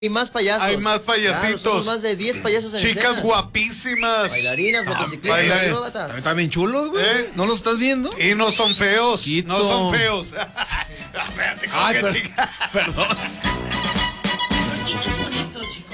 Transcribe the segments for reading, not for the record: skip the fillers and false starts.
Hay más payasos. Hay más payasitos. Claro, somos más de 10 payasos en Chicas escena. Bailarinas. Bailarinas, motociclistas, acróbatas. Están bien chulos, güey. ¿No los estás viendo? Y no son feos. Quito. No son feos. Espérate, Ay, chica. Perdón. Es bonito, chicos.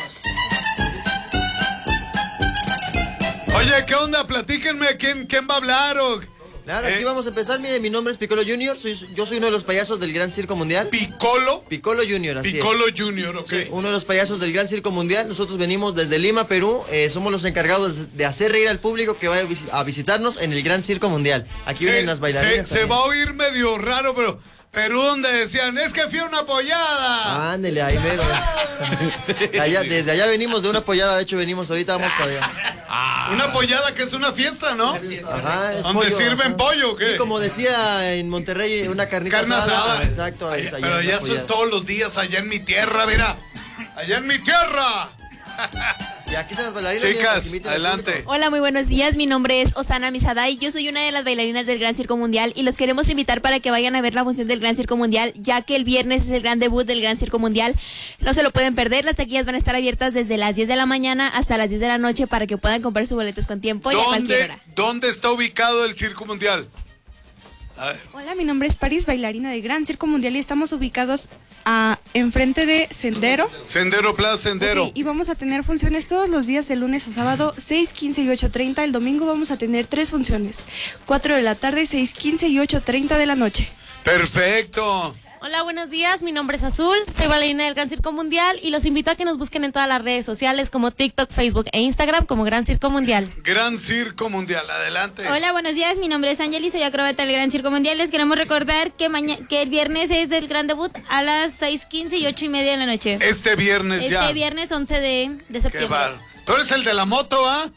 Oye, ¿qué onda? Platíquenme, ¿quién va a hablar? Claro, aquí vamos a empezar. Mire, mi nombre es Piccolo Junior. Yo soy uno de los payasos del Gran Circo Mundial. ¿Piccolo? Piccolo Junior, así Piccolo es. Junior, ok. Sí, uno de los payasos del Gran Circo Mundial. Nosotros venimos desde Lima, Perú. Somos los encargados de hacer reír al público que vaya a visitarnos en el Gran Circo Mundial. Aquí vienen las bailarinas. Se va a oír medio raro, pero Perú donde decían, es que fui a una pollada. Ándele, ahí mero. Desde allá venimos de una pollada. De hecho, venimos ahorita, vamos para allá. Una pollada que es una fiesta, ¿no? Ajá, es ¿Donde pollo, sirven ajá. pollo o qué? Sí, como decía en Monterrey, una carnita Carne asada. Exacto. Ay, allá pero en ya la eso pollada. es todos los días allá en mi tierra, mira. Allá en mi tierra. Y aquí están las bailarinas. Chicas, miren, adelante. Hola, muy buenos días. Mi nombre es Osana Misaday. Yo soy una de las bailarinas del Gran Circo Mundial y los queremos invitar para que vayan a ver la función del Gran Circo Mundial, ya que el viernes es el gran debut del Gran Circo Mundial. No se lo pueden perder. Las taquillas van a estar abiertas desde las 10 de la mañana hasta las 10 de la noche para que puedan comprar sus boletos con tiempo y a cualquier hora. ¿Dónde está ubicado el Circo Mundial? Hola, mi nombre es Paris, bailarina de Gran Circo Mundial y estamos ubicados enfrente de Sendero. Sendero Plaza Sendero. Okay, y vamos a tener funciones todos los días de lunes a sábado, 6, 15 y 8:30. El domingo vamos a tener 3 funciones, 4 de la tarde, 6, 15 y 8:30 de la noche. Perfecto. Hola, buenos días. Mi nombre es Azul. Soy bailarina del Gran Circo Mundial y los invito a que nos busquen en todas las redes sociales como TikTok, Facebook e Instagram como Gran Circo Mundial. Gran Circo Mundial, adelante. Hola, buenos días. Mi nombre es Angeli, soy acróbata del Gran Circo Mundial. Les queremos recordar que que el viernes es el gran debut a las 6:15 y 8:30 de la noche. Este viernes ya. Este viernes 11 de Qué septiembre. bar. ¿Tú eres el de la moto, ah?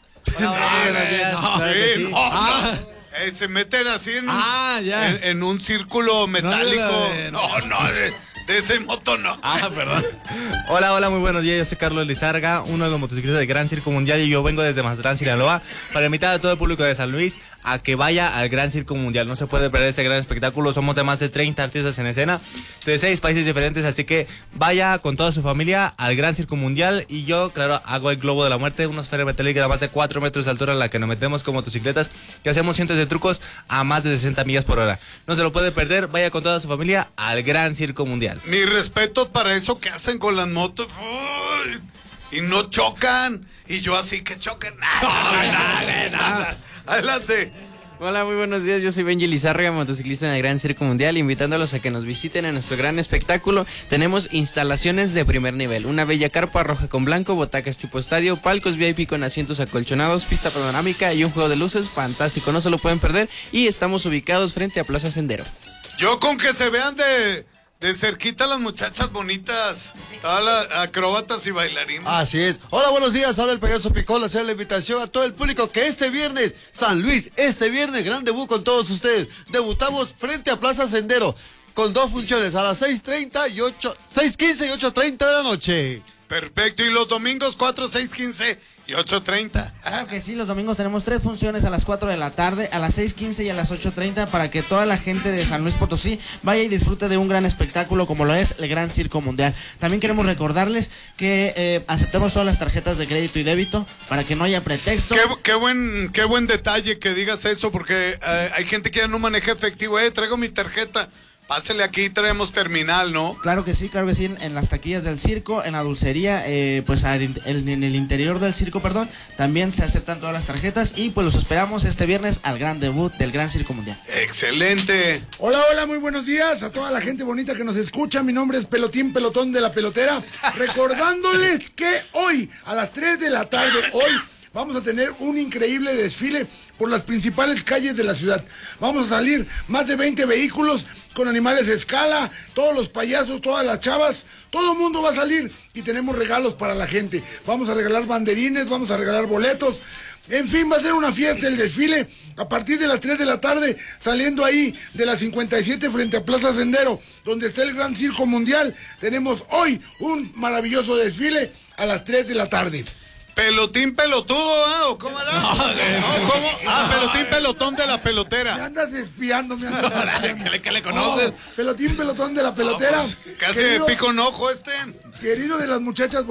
Se meten así en un círculo metálico. De ese moto no. Perdón. Hola, muy buenos días. Yo soy Carlos Lizarga, uno de los motociclistas del Gran Circo Mundial y yo vengo desde Mazatlán, Sinaloa, para invitar a todo el público de San Luis a que vaya al Gran Circo Mundial. No se puede perder este gran espectáculo. Somos de más de 30 artistas en escena de 6 países diferentes, así que vaya con toda su familia al Gran Circo Mundial. Y yo, claro, hago el Globo de la Muerte, una esfera metálica de más de 4 metros de altura en la que nos metemos con motocicletas y hacemos cientos de trucos a más de 60 millas por hora. No se lo puede perder. Vaya con toda su familia al Gran Circo Mundial. Mi respeto para eso que hacen con las motos. Uy, y no chocan. Y yo así que chocan. Adelante. Hola, muy buenos días. Yo soy Benji Lizárraga, motociclista en el Gran Circo Mundial, invitándolos a que nos visiten en nuestro gran espectáculo. Tenemos instalaciones de primer nivel, una bella carpa roja con blanco, butacas tipo estadio, palcos VIP con asientos acolchonados, pista panorámica y un juego de luces fantástico. No se lo pueden perder y estamos ubicados frente a Plaza Sendero. Yo con que se vean de cerquita las muchachas bonitas, todas las acróbatas y bailarines. Así es. Hola, buenos días. Ahora el payaso Piccolo hace la invitación a todo el público que este viernes, San Luis, este viernes, gran debut con todos ustedes. Debutamos frente a Plaza Sendero con 2 funciones a las 6:30 y 6:15 y 8:30 de la noche. Perfecto. Y los domingos 4, 6, 15 y 8:30. Claro que sí, los domingos tenemos 3 funciones a las 4 de la tarde, a las 6:15 y a las 8:30 para que toda la gente de San Luis Potosí vaya y disfrute de un gran espectáculo como lo es el Gran Circo Mundial. También queremos recordarles que aceptamos todas las tarjetas de crédito y débito para que no haya pretexto. Qué buen detalle que digas eso, porque hay gente que ya no maneja efectivo. Traigo mi tarjeta. Pásele aquí, traemos terminal, ¿no? Claro que sí, en las taquillas del circo, en la dulcería, pues en el interior del circo, perdón, también se aceptan todas las tarjetas y pues los esperamos este viernes al gran debut del Gran Circo Mundial. ¡Excelente! Hola, muy buenos días a toda la gente bonita que nos escucha. Mi nombre es Pelotón de la Pelotera, recordándoles que hoy a las 3 de la tarde, vamos a tener un increíble desfile por las principales calles de la ciudad. Vamos a salir más de 20 vehículos con animales de escala, todos los payasos, todas las chavas, todo el mundo va a salir y tenemos regalos para la gente. Vamos a regalar banderines, vamos a regalar boletos. En fin, va a ser una fiesta el desfile a partir de las 3 de la tarde, saliendo ahí de la 57 frente a Plaza Sendero, donde está el Gran Circo Mundial. Tenemos hoy un maravilloso desfile a las 3 de la tarde. Pelotín pelotudo, ¿o cómo era? ¿cómo? Pelotín pelotón de la pelotera. Me andas espiando, ¿Qué le conoces? Pelotín pelotón de la pelotera. Casi de pico en ojo este. Querido de las muchachas